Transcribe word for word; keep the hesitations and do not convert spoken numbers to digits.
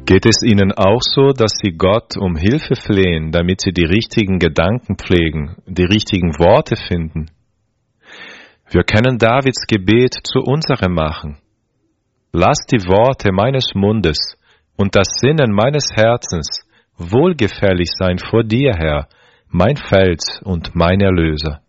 Geht es Ihnen auch so, dass Sie Gott um Hilfe flehen, damit Sie die richtigen Gedanken pflegen, die richtigen Worte finden? Wir können Davids Gebet zu unserem machen. Lass die Worte meines Mundes und das Sinnen meines Herzens wohlgefällig sein vor dir, Herr, mein Fels und mein Erlöser.